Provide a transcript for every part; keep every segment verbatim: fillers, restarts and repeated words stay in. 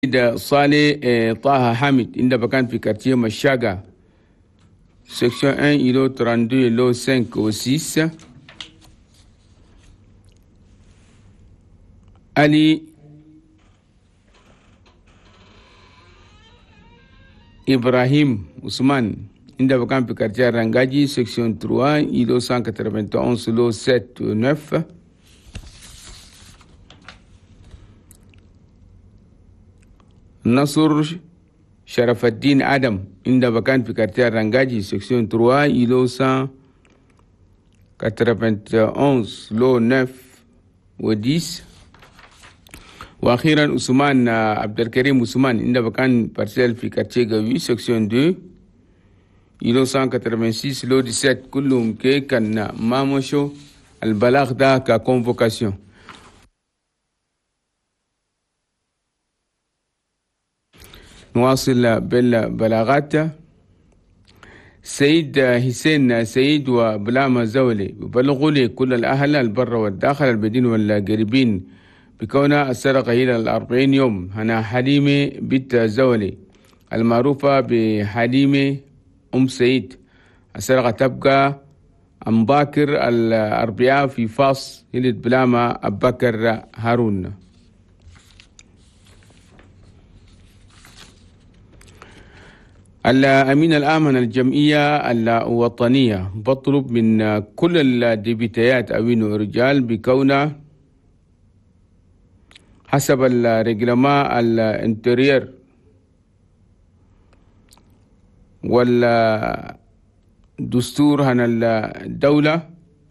da Saleh eh, Taha Hamid inda bakan fi quartier Mashaga, section un, îlot trente-deux, îlot cinq au six. Ali Ibrahim Ousmane inda bakan fi quartier Rangaji, section trois, îlot cent quatre-vingt-onze, îlot sept au neuf. Nasur Sharafaddin Adam inda bakan fi quartier Rangaji, section trois, îlot cent quatre-vingt-onze, lot neuf au dix. واخيرا عثمان عبد الكريم عثمان عند بكان بارسيل في quartier Gawi, section deux, îlot cent quatre-vingt-six, lot dix-sept. كلهم كي كان ما مشوا البلاغ ده كconvocation. نواصل بالبلاغات. سيد حسين سيد وبلامة زولي ببلغوا لي كل الأهل البر والداخل البدين والقريبين بكون السرقة إلى الأربعين يوم. أنا حليمة بنت زولي المعروفة بحليمة أم سيد. السرقة تبقى أم باكر الأربعاء في فاص هلة بلامة أبكر هارون. الأمين الآمن الجمعية الوطنية بطلب من كل الديبيتيات أوين ورجال بكون حسب الرجلما الانترير والدستور هنا الدولة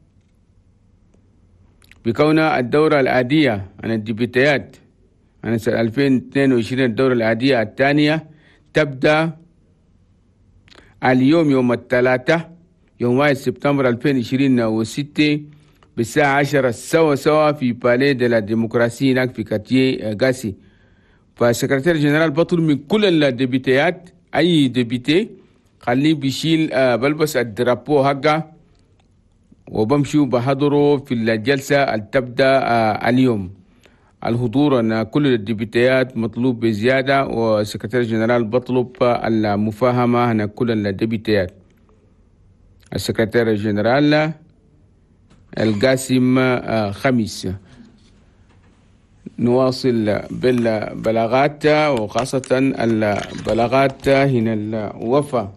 بكون الدورة العادية عن الديبيتيات عن سنة ألفين واثنين وعشرين الدورة العادية الثانية تبدأ اليوم يوم الثلاثاء يوم واحد سبتمبر ألفين وعشرين وستة بالساعة عشرة سوا سوا في بالي دي لا ديمقراسي هناك في كاتيه غاسي. فالسكرتير جنرال بطل من كل الديبيتيات أي ديبيتي خليه بيشيل بلبس الدرابو حقه وبمشوا بحضروا في الجلسة اللي تبدأ اليوم. الحضور أن كل الديبيتيات مطلوب بزيادة والسكرتير جنرال بطلب المفاهمة أن كل الديبيتيات. السكرتير جنرال القاسم خميس. نواصل بالبلاغات وخاصة البلاغات هنا الوفا.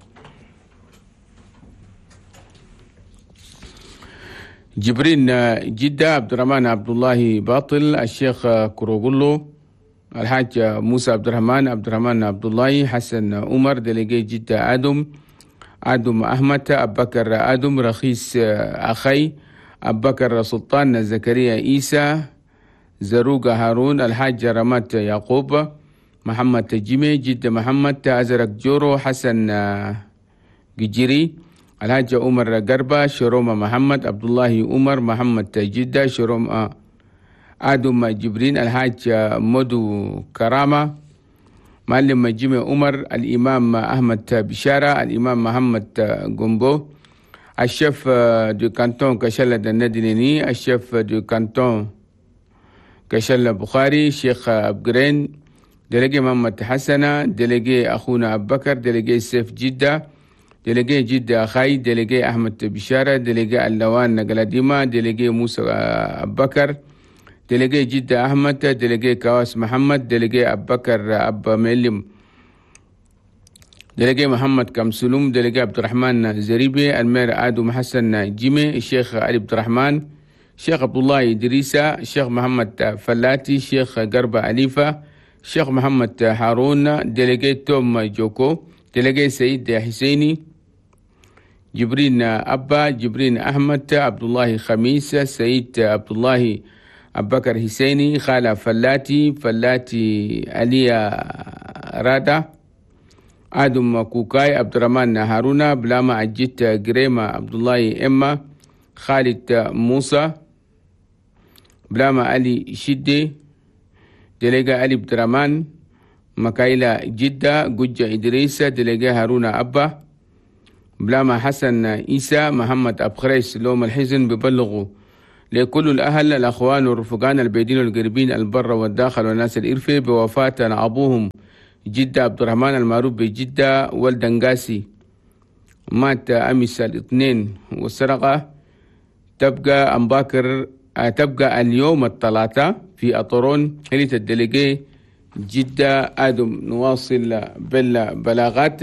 جبرين جدة عبد الرحمن عبد الله باطل الشيخ كروغلو الحاج موسى عبد الرحمن عبد الرحمن عبد الله حسن عمر دليجي جدة آدم آدم أحمد أبو بكر آدم رخيص أخي أبو بكر سلطان زكريا عيسى زروق هارون الحاج رمات يعقوب محمد تجيمي جدة محمد أزرق جورو حسن جيجيري الحاج عمر قربة شروم محمد عبد الله عمر محمد جدة شروم آدم جبرين الحاج مدو كرامة معلم جيمي عمر الإمام أحمد بشارة الإمام محمد قنبو الشيف دو كانتون كشلة الندنيني الشيف دو كانتون كشلة بخاري شيخ أبقرين دلقي محمد حسنة دلقي أخونا أبو بكر دلقي سيف جدة دلقي جدة أخاي دلقي أحمد بشارة دلقي اللوان نقلديمة دلقي موسى أبو بكر دلقي جدة أحمد دلقي كواس محمد دلقي أبو بكر أبو ملم دلقي محمد كمسلوم دلقي عبد الرحمن زريبي المير آدم حسن جيمي الشيخ علي عبد الرحمن الشيخ عبد الله إدريسة الشيخ محمد فلاتي الشيخ قربة أليفة الشيخ محمد هارون دلقي توم جوكو دلقي سيد حسيني جبرين أبا جبرين أحمد عبد الله خميس سيد عبد الله أبو بكر حسيني خالة فلاتي فلاتي عليا رادا آدم كوكاي عبد الرحمن هارونا بلاما عجيت جريمة عبد الله إما خالد موسى بلاما علي شدي دلقا علي عبد الرحمن مكايلا جدة جوجة إدريسة دلقا هارونا أبا بلاما حسن عيسى محمد أبخريس لوم الحزن ببلغوا لكل الأهل الأخوان والرفقان البيدين والقريبين البر والداخل والناس الإرفة بوفاة أبوهم جدة عبد الرحمن المعروف بجدة والدنقاسي، مات أمس الاثنين. والسرقة تبقى أمباكر تبقى اليوم الثلاثاء في أطرون حلية الدليجي جدة آدم. نواصل بالبلاغات.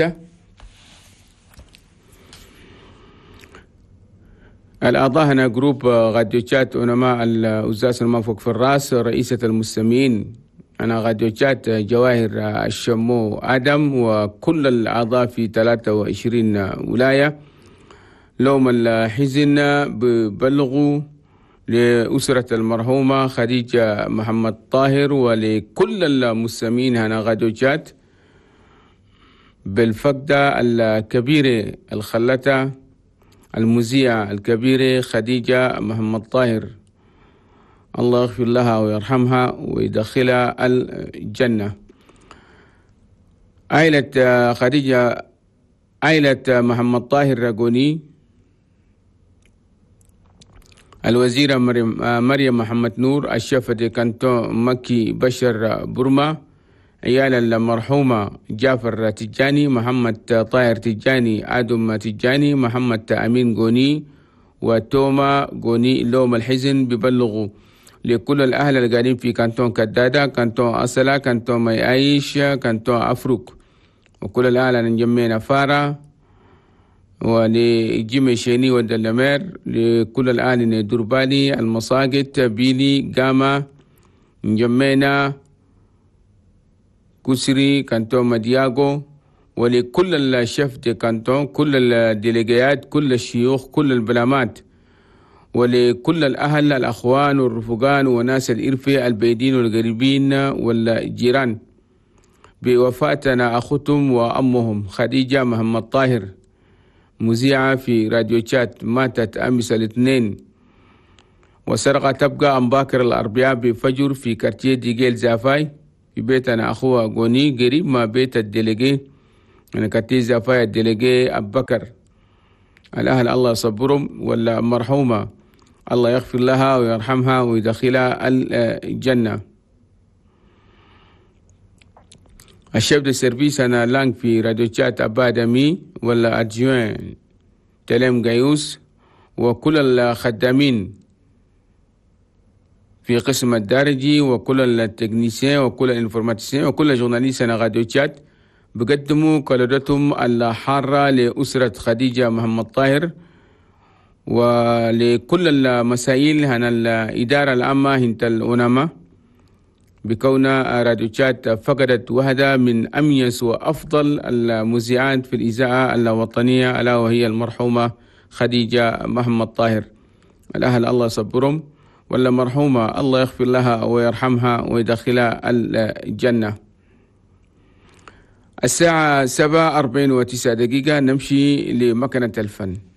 الأعضاء هنا جروب غاديوشات علماء الأزاز المنفوق في الرأس، رئيسة المستمعين أنا غاديوشات جواهر الشمو آدم، وكل الأعضاء في ثلاثة وعشرين ولاية لهم الحزن ببلغوا لأسرة المرحومة خديجة محمد طاهر ولكل المستمعين هنا غاديوشات بالفقدة الكبيرة الخلتة المذيعة الكبيرة خديجة محمد طاهر. الله يغفر لها ويرحمها ويدخلها الجنة. عائلة خديجة عائلة محمد طاهر راغوني، الوزيرة مريم, مريم محمد نور، الشيف دي كانتون مكي بشر برما، عيال المرحومة جعفر تجاني، محمد طاهر تجاني، آدم تجاني، محمد أمين غوني وتوما غوني، لهم الحزن ببلغوا لكل الأهل القاعدين في كانتون كدادة، كانتون أصلا، كانتون مي عايش، كانتون أفروك، وكل الأهل نجمينا فارا، ولجيمي شيني ودلمير، لكل الأهل دربالي المصاقت بيلي قاما نجمينا كسري كانتون مدياغو، ولكل الشيف دي كانتون، كل الديليجيات، كل الشيوخ، كل البلامات، ولكل الأهل الأخوان والرفقان وناس الإرفة البيدين والقريبين والجيران بوفاتنا أختهم وأمهم خديجة محمد طاهر، مذيعة في راديو شات، ماتت أمس الاثنين. وسرقة تبقى أمباكر الأربعاء بفجر في كارتيه ديجيل زافاي في بيتنا أخوها غوني قريب ما بيت الدليجي، يعني كارتيه زافاي الدليجي أبو بكر. الأهل الله يصبرهم، ولا مرحومة الله يغفر لها ويرحمها ويدخلها الجنة. الشيف دي سيرفيس أنا لانك في راديو شات أبادمي ولا أدجوين تلم جيوس، وكل الخدامين في قسم الدارجي، وكل التكنيسيين، وكل الانفورماتيسيين، وكل جورناليست أنا راديو شات بقدموا قلدتهم الحارة لأسرة خديجة محمد طاهر، ولكل المسائل هنا الإدارة العامة هنت الأنامة بكون راديو شات فقدت وحدة من أميز وأفضل المذيعات في الإذاعة الوطنية، ألا وهي المرحومة خديجة محمد طاهر. الأهل الله يصبرهم، ولا مرحومة الله يغفر لها ويرحمها ويدخلها الجنة. الساعة سبعة أربعين وتسعة دقيقة نمشي لمكنة الفن.